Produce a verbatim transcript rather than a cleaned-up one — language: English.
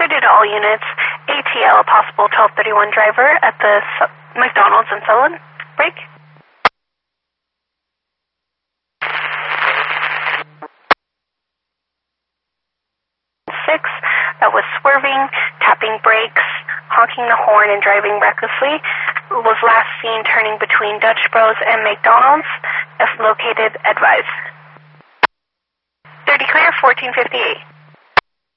Reported to all units. A T L, possible twelve thirty-one driver at the Su- McDonald's in Sullivan. Break. Six, that was swerving, tapping brakes, honking the horn, and driving recklessly. Was last seen turning between Dutch Bros and McDonald's. If located, advise. thirty clear, fourteen fifty-eight.